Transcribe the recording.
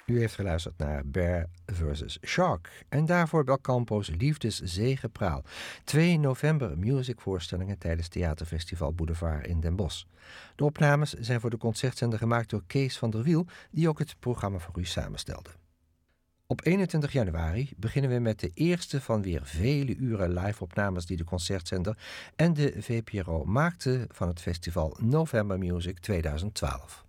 U heeft geluisterd naar Bear vs. Shark en daarvoor Belcampos Liefdeszegepraal. 2 november musicvoorstellingen tijdens Theaterfestival Boulevard in Den Bosch. De opnames zijn voor de concertzender gemaakt door Kees van der Wiel, die ook het programma voor u samenstelde. Op 21 januari beginnen we met de eerste van weer vele uren live-opnames die de concertzender en de VPRO maakten van het festival November Music 2012.